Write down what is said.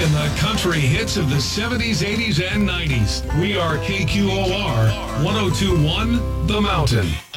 playing the country hits of the 70s, 80s, and 90s. We are KQOR 1021 The Mountain.